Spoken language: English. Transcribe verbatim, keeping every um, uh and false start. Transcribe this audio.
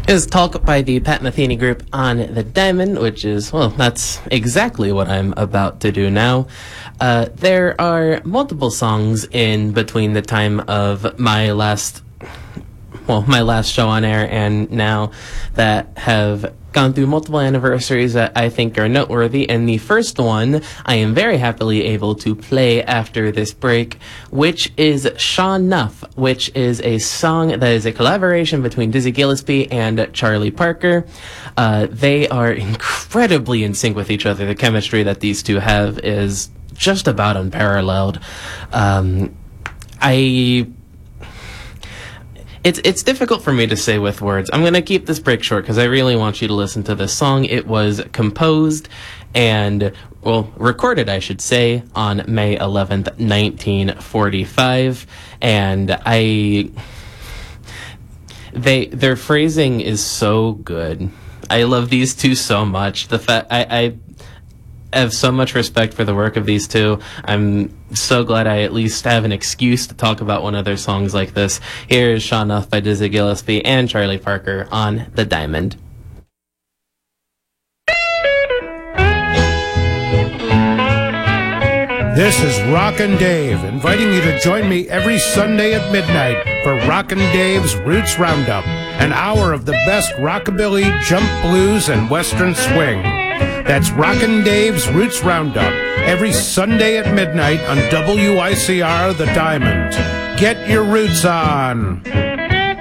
Is Talk by the Pat Metheny Group on the Diamond, which is, well, that's exactly what I'm about to do now. Uh, there are multiple songs in between the time of my last, well, my last show on air and now that have gone through multiple anniversaries that I think are noteworthy, and the first one I am very happily able to play after this break, which is Sean Nuff, which is a song that is a collaboration between Dizzy Gillespie and Charlie Parker. Uh, they are incredibly in sync with each other. The chemistry that these two have is just about unparalleled. Um, I... It's it's difficult for me to say with words. I'm going to keep this break short because I really want you to listen to this song. It was composed and, well, recorded, I should say, on May eleventh, nineteen forty-five. And I... They their phrasing is so good. I love these two so much. The fact I... I I have so much respect for the work of these two. I'm so glad I at least have an excuse to talk about one of their songs like this. Here is Sean Nuff by Dizzy Gillespie and Charlie Parker on The Diamond. This is Rockin' Dave, inviting you to join me every Sunday at midnight for Rockin' Dave's Roots Roundup, an hour of the best rockabilly, jump blues, and western swing. That's Rockin' Dave's Roots Roundup, every Sunday at midnight on W I C R The Diamond. Get your roots on!